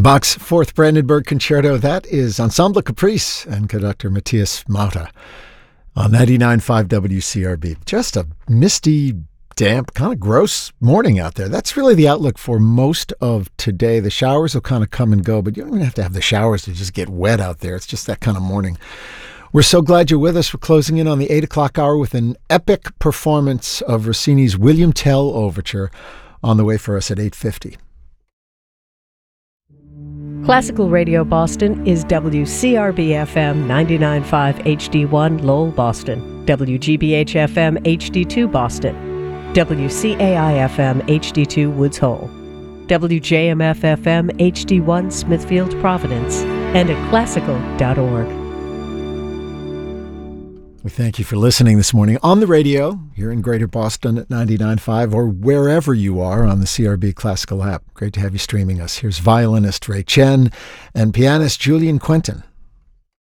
Bach's Fourth Brandenburg Concerto, that is Ensemble Caprice and conductor Matthias Mauter on 99.5 WCRB. Just a misty, damp, kind of gross morning out there. That's really the outlook for most of today. The showers will kind of come and go, but you don't even have to have the showers to just get wet out there. It's just that kind of morning. We're so glad you're with us. We're closing in on the 8 o'clock hour with an epic performance of Rossini's William Tell Overture on the way for us at 8:50. Classical Radio Boston is WCRB-FM 99.5 HD1 Lowell, Boston, WGBH-FM HD2 Boston, WCAI-FM HD2 Woods Hole, WJMF-FM HD1 Smithfield, Providence, and at classical.org. We thank you for listening this morning on the radio here in Greater Boston at 99.5 or wherever you are on the CRB Classical app. Great to have you streaming us. Here's violinist Ray Chen and pianist Julian Quentin.